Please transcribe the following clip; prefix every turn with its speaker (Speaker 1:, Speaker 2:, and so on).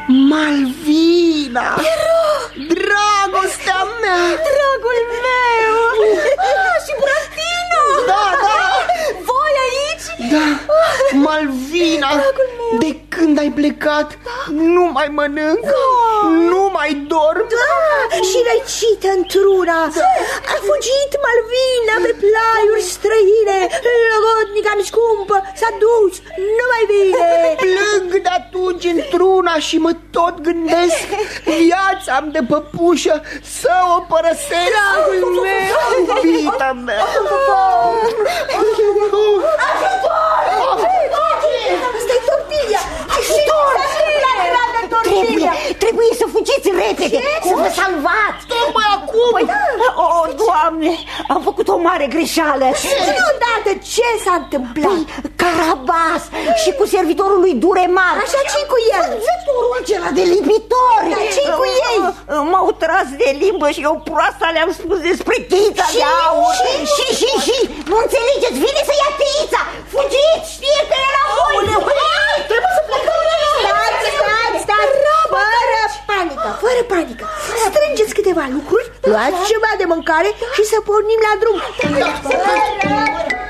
Speaker 1: Malvina! Dragostea mea!
Speaker 2: Dragul meu! Și Buratino!
Speaker 1: Da!
Speaker 2: Voi aici?
Speaker 1: Da, Malvina, de când ai plecat, nu mai mănânc, nu mai dorm.
Speaker 3: Și răcită într-una. A fugit Malvina pe plaiuri străine. Logodnica-mi scumpă s-a dus, nu mai vine.
Speaker 1: Plâng de atunci într-una și mă tot gândesc, viața-mi de păpușă să o părăsesc. Dragul meu, iubita mea.
Speaker 3: Asta-i tortilia.
Speaker 2: Trebuie să fugiți repede, să vă salvați.
Speaker 1: Tocmai acum.
Speaker 2: Oh, Doamne, am făcut o mare greșeală.
Speaker 3: Și odată ce s-a întâmplat?
Speaker 2: Carabas și cu servitorul lui Duremar.
Speaker 3: Așa, ce cu el?
Speaker 2: Văzătorul acela de lipitori.
Speaker 3: Dar ce cu ei?
Speaker 2: M-au tras de limbă și eu proasta le-am spus despre teița de aur. Și nu înțelegeți, vine să ia teița. Fugiți, știe că e la voi.
Speaker 3: Trebuie să plecăm. Stați, fără panică. Strângeți câteva lucruri, luați ceva de mâncare și să pornim la drum.